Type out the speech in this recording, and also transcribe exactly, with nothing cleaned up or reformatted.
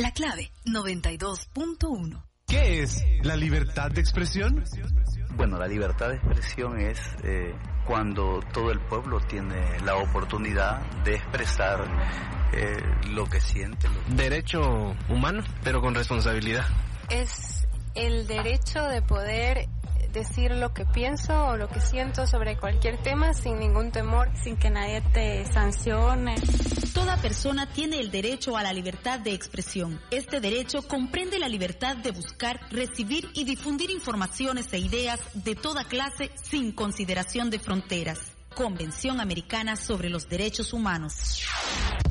La Clave noventa y dos punto uno. ¿Qué es la libertad de expresión? Bueno, la libertad de expresión es eh, cuando todo el pueblo tiene la oportunidad de expresar eh, lo que siente. Lo... Derecho humano, pero con responsabilidad. Es el derecho de poder decir lo que pienso o lo que siento sobre cualquier tema sin ningún temor, sin que nadie te sancione. Toda persona tiene el derecho a la libertad de expresión. Este derecho comprende la libertad de buscar, recibir y difundir informaciones e ideas de toda clase sin consideración de fronteras. Convención Americana sobre los Derechos Humanos.